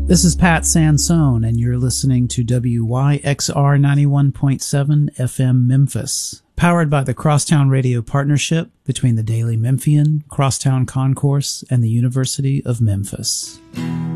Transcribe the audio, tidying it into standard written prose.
This is Pat Sansone, and you're listening to WYXR 91.7 FM Memphis, powered by the Crosstown Radio Partnership between the Daily Memphian, Crosstown Concourse, and the University of Memphis.